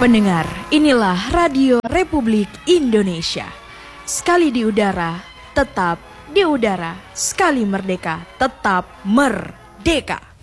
Pendengar, inilah Radio Republik Indonesia. Sekali di udara, tetap di udara. Sekali merdeka, tetap merdeka.